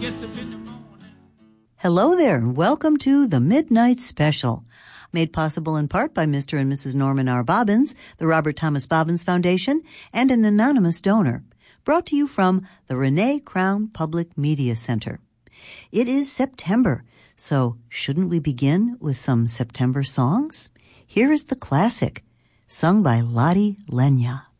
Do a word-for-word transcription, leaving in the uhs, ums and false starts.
gets up in the morning. Hello there, and welcome to the Midnight Special, made possible in part by Mister and Missus Norman R. Bobbins, the Robert Thomas Bobbins Foundation, and an anonymous donor. Brought to you from the Renee Crown Public Media Center. It is September, so shouldn't we begin with some September songs? Here is the classic, sung by Lotte Lenya.